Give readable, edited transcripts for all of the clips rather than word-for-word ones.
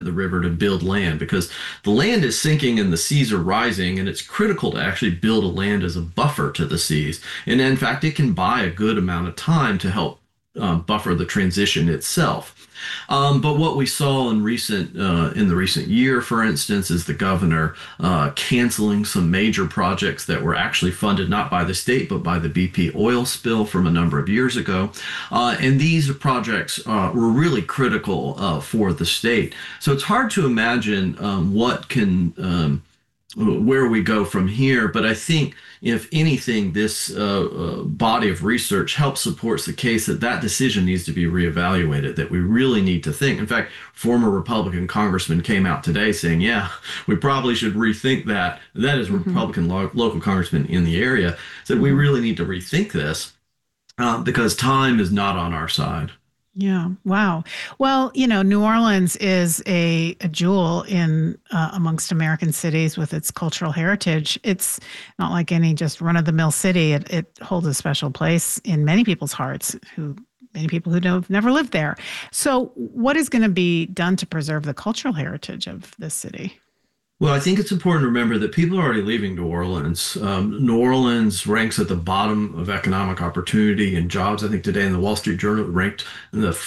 the river to build land because the land is sinking and the seas are rising, and it's critical to actually build a land as a buffer to the seas. And in fact, it can buy a good amount of time to help buffer the transition itself. But what we saw in the recent year, for instance, is the governor canceling some major projects that were actually funded not by the state but by the BP oil spill from a number of years ago. And these projects were really critical for the state. So it's hard to imagine where we go from here. But I think, if anything, this body of research helps supports the case that that decision needs to be reevaluated, that we really need to think. In fact, former Republican congressman came out today saying, yeah, we probably should rethink that. That is Republican local congressman in the area, said we really need to rethink this because time is not on our side. Yeah. Wow. Well, New Orleans is a jewel in amongst American cities with its cultural heritage. It's not like any just run-of-the-mill city. It holds a special place in many people's hearts, many people who have never lived there. So what is going to be done to preserve the cultural heritage of this city? Well, I think it's important to remember that people are already leaving New Orleans. New Orleans ranks at the bottom of economic opportunity and jobs. I think today in the Wall Street Journal, it ranked in the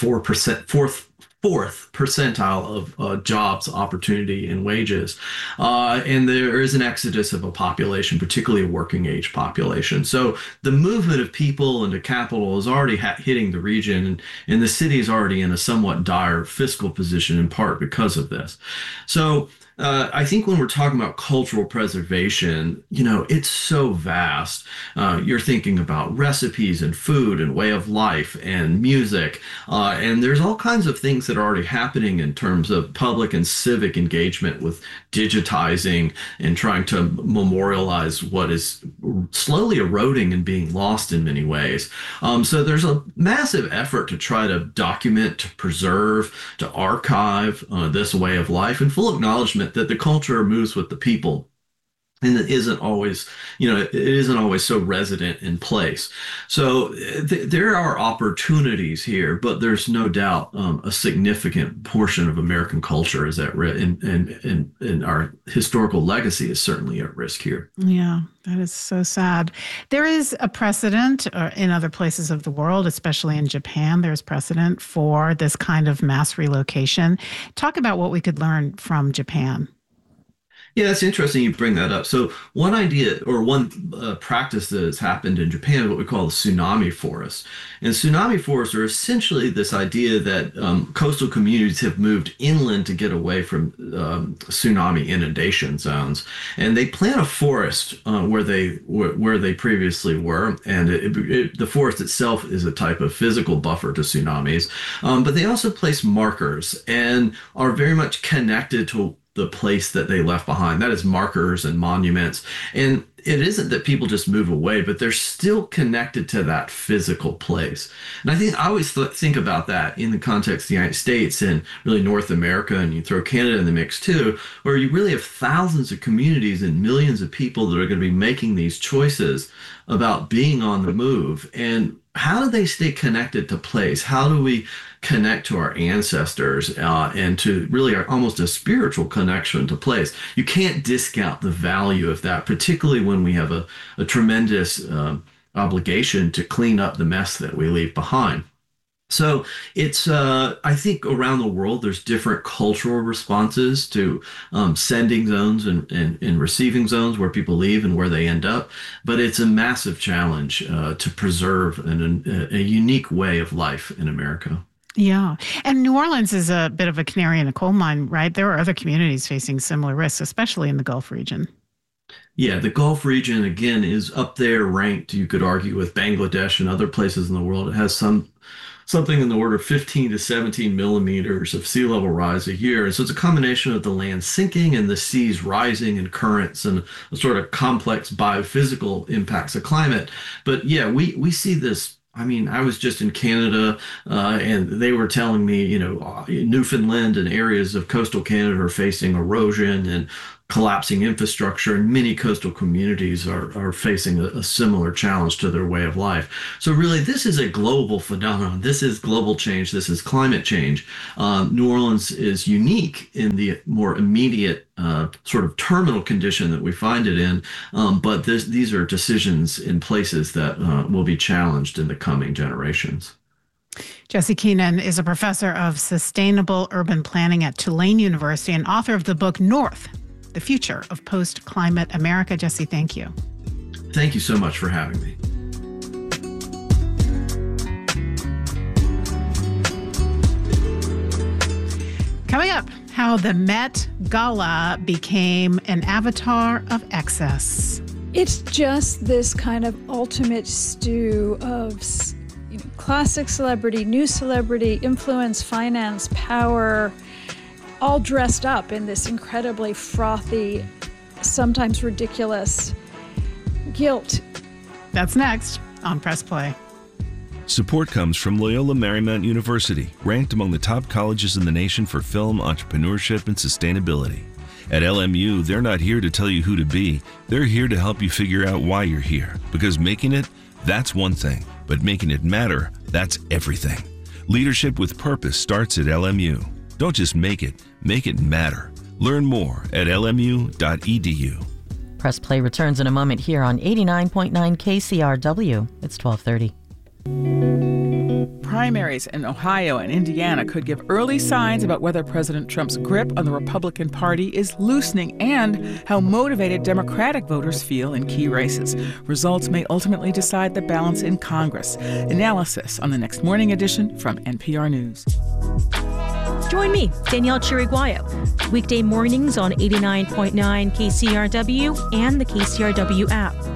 fourth percentile of jobs, opportunity, and wages. And there is an exodus of a population, particularly a working age population. So the movement of people into capital is already hitting the region, and the city is already in a somewhat dire fiscal position, in part because of this. So I think when we're talking about cultural preservation, it's so vast. You're thinking about recipes and food and way of life and music. And there's all kinds of things that are already happening in terms of public and civic engagement with digitizing and trying to memorialize what is slowly eroding and being lost in many ways. So there's a massive effort to try to document, to preserve, to archive this way of life, and full acknowledgement that the culture moves with the people, and it isn't always so resident in place. So there are opportunities here, but there's no doubt a significant portion of American culture is at risk, and our historical legacy is certainly at risk here. Yeah, that is so sad. There is a precedent in other places of the world, especially in Japan. There's precedent for this kind of mass relocation. Talk about what we could learn from Japan. Yeah, it's interesting you bring that up. So one idea or one practice that has happened in Japan is what we call the tsunami forests. And tsunami forests are essentially this idea that coastal communities have moved inland to get away from tsunami inundation zones, and they plant a forest where they previously were, and the forest itself is a type of physical buffer to tsunamis. But they also place markers and are very much connected to the place that they left behind. That is markers and monuments. And it isn't that people just move away, but they're still connected to that physical place. And I think I always think about that in the context of the United States and really North America, and you throw Canada in the mix too, where you really have thousands of communities and millions of people that are going to be making these choices about being on the move. And how do they stay connected to place? How do we connect to our ancestors and to really almost a spiritual connection to place? You can't discount the value of that, particularly when we have a tremendous obligation to clean up the mess that we leave behind. So it's, I think around the world, there's different cultural responses to sending zones and receiving zones where people leave and where they end up. But it's a massive challenge to preserve a unique way of life in America. Yeah. And New Orleans is a bit of a canary in a coal mine, right? There are other communities facing similar risks, especially in the Gulf region. Yeah, the Gulf region, again, is up there ranked, you could argue, with Bangladesh and other places in the world. It has something in the order of 15 to 17 millimeters of sea level rise a year. And so it's a combination of the land sinking and the seas rising and currents and a sort of complex biophysical impacts of climate. But yeah, we see this. I mean, I was just in Canada and they were telling me, Newfoundland and areas of coastal Canada are facing erosion and collapsing infrastructure, and many coastal communities are facing a similar challenge to their way of life. So really, this is a global phenomenon. This is global change. This is climate change. New Orleans is unique in the more immediate sort of terminal condition that we find it in, but these are decisions in places that will be challenged in the coming generations. Jesse Keenan is a professor of sustainable urban planning at Tulane University and author of the book North, The Future of Post-Climate America. Jesse, thank you. Thank you so much for having me. Coming up, how the Met Gala became an avatar of excess. It's just this kind of ultimate stew of classic celebrity, new celebrity, influence, finance, power, all dressed up in this incredibly frothy, sometimes ridiculous guilt. That's next on Press Play. Support comes from Loyola Marymount University, ranked among the top colleges in the nation for film, entrepreneurship, and sustainability. At LMU, they're not here to tell you who to be. They're here to help you figure out why you're here. Because making it, that's one thing. But making it matter, that's everything. Leadership with purpose starts at LMU. Don't just make it matter. Learn more at lmu.edu. Press Play returns in a moment here on 89.9 KCRW. It's 12:30. Primaries in Ohio and Indiana could give early signs about whether President Trump's grip on the Republican Party is loosening and how motivated Democratic voters feel in key races. Results may ultimately decide the balance in Congress. Analysis on the next morning edition from NPR News. Join me, Danielle Chiriguayo, weekday mornings on 89.9 KCRW and the KCRW app.